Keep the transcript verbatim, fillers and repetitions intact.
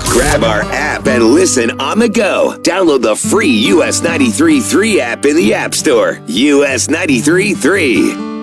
Grab our app and listen on the go. Download the free U S ninety-three point three app in the App Store. U S ninety-three point three.